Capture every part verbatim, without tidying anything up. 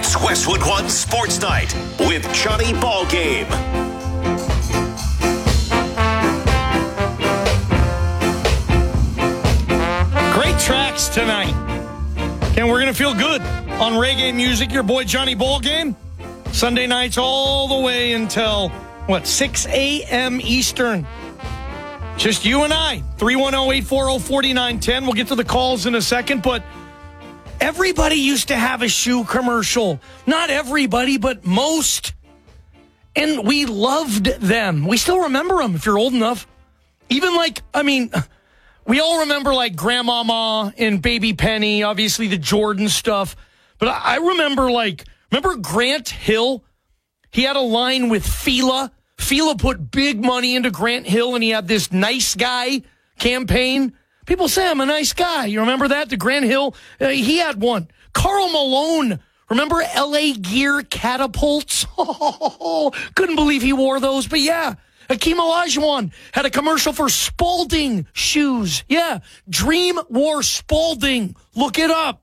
It's Westwood One Sports Night with Johnny Ballgame. Great tracks tonight. And we're going to feel good on reggae music. Your boy Johnny Ballgame. Sunday nights all the way until, what, six a.m. Eastern. Just you and I. three one zero, eight four zero, four nine one zero. We'll get to the calls in a second, but everybody used to have a shoe commercial. Not everybody, but most. And we loved them. We still remember them if you're old enough. Even like, I mean, we all remember like Grandmama and Baby Penny, obviously the Jordan stuff. But I remember like, remember Grant Hill? He had a line with Fila. Fila put big money into Grant Hill, and he had this nice guy campaign. People say I'm a nice guy. You remember that? The Grant Hill, uh, he had one. Karl Malone, remember L A Gear catapults? Oh, couldn't believe he wore those. But yeah, Hakeem Olajuwon had a commercial for Spalding shoes. Yeah, Dream wore Spalding. Look it up.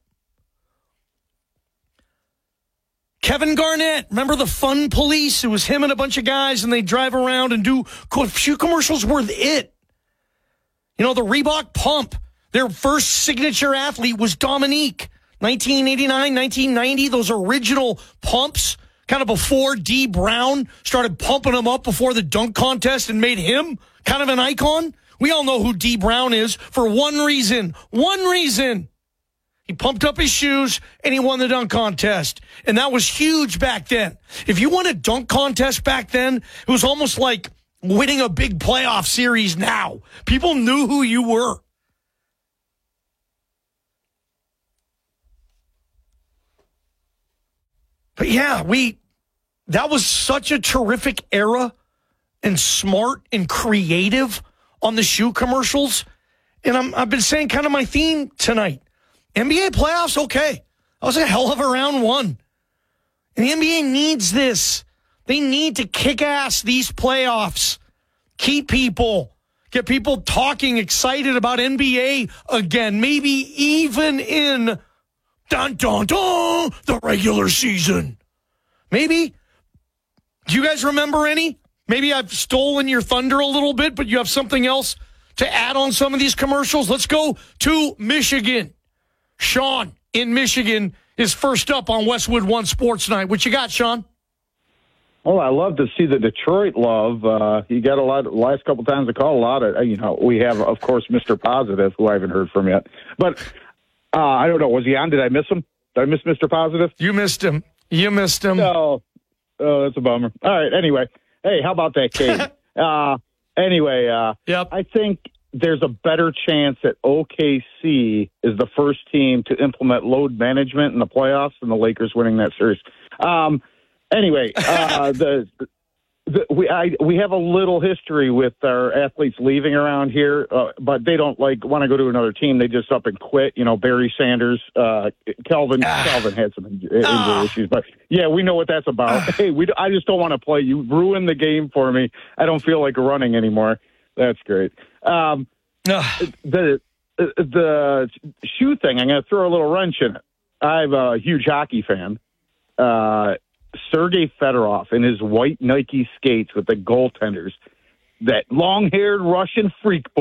Kevin Garnett, remember the Fun Police? It was him and a bunch of guys, and they drive around and do shoe commercials were it. You know, the Reebok Pump, their first signature athlete was Dominique. nineteen eighty-nine, nineteen ninety, those original pumps, kind of before D. Brown started pumping them up before the dunk contest and made him kind of an icon. We all know who D. Brown is for one reason. One reason. He pumped up his shoes, and he won the dunk contest. And that was huge back then. If you won a dunk contest back then, it was almost like winning a big playoff series now. People knew who you were. But yeah, we that was such a terrific era and smart and creative on the shoe commercials. And I'm, I've been saying kind of my theme tonight. N B A playoffs, okay. That was a hell of a round one. And the N B A needs this. They need to kick ass these playoffs. Keep people. Get people talking, excited about N B A again. Maybe even in dun, dun, dun, the regular season. Maybe. Do you guys remember any? Maybe I've stolen your thunder a little bit, but you have something else to add on some of these commercials? Let's go to Michigan. Sean in Michigan is first up on Westwood One Sports Night. What you got, Sean? Oh, I love to see the Detroit love. Uh, you got a lot, last couple times I call a lot of, you know, we have, of course, Mister Positive, who I haven't heard from yet. But uh, I don't know. Was he on? Did I miss him? Did I miss Mister Positive? You missed him. You missed him. Oh, oh that's a bummer. All right. Anyway. Hey, how about that, Kate? uh, anyway, uh, yep. I think there's a better chance that O K C is the first team to implement load management in the playoffs and the Lakers winning that series. Um, anyway, uh, the, the we I, we have a little history with our athletes leaving around here, uh, but they don't like want to go to another team. They just up and quit. You know, Barry Sanders, uh, Calvin. Ah. Calvin had some injury ah. issues, but yeah, we know what that's about. Ah. Hey, we I just don't want to play. You ruined the game for me. I don't feel like running anymore. That's great. Um, the the shoe thing, I'm going to throw a little wrench in it. I'm a huge hockey fan. Uh, Sergei Fedorov and his white Nike skates with the goaltenders, that long-haired Russian freak